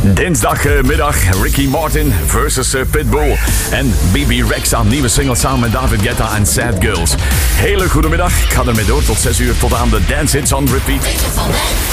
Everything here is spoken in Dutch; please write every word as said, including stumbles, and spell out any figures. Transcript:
Dinsdagmiddag Ricky Martin versus Pitbull. En B B Rexa, nieuwe single samen met David Guetta en Sad Girls. Hele goede middag. Ik ga ermee door tot zes uur tot aan de Dance Hits on Repeat.